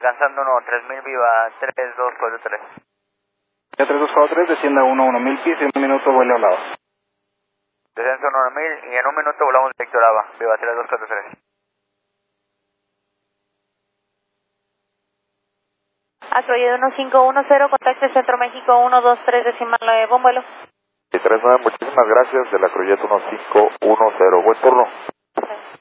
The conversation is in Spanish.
alcanzando 3000, viva 3243. Ya 3243, descienda 1000 pies y en un minuto vuelo a lado. Descenso 9000 y en un minuto volamos directo a Lava, viva 3243. Atroye 1510, contacte Centro México 123 decimal 9, buen vuelo. 39, muchísimas gracias de la Croyet 1510, buen turno.